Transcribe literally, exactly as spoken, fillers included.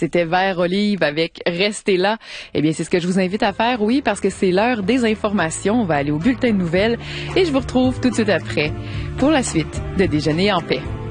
C'était Vert Olive avec Restez là. Eh bien, c'est ce que je vous invite à faire, oui, parce que c'est l'heure des informations. On va aller au bulletin de nouvelles et je vous retrouve tout de suite après pour la suite de Déjeuner en paix.